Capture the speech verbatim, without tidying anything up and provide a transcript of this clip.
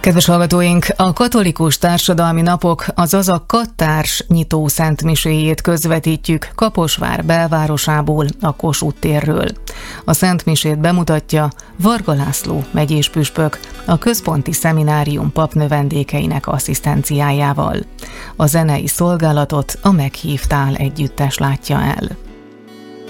Kedves hallgatóink, a katolikus társadalmi napok, azaz a kattárs nyitó szentmiséjét közvetítjük Kaposvár belvárosából, a Kossuth térről. A szentmisét bemutatja Varga László megyés püspök, a Központi Szeminárium papnövendékeinek asszisztenciájával. A zenei szolgálatot a Meghívtál együttes látja el.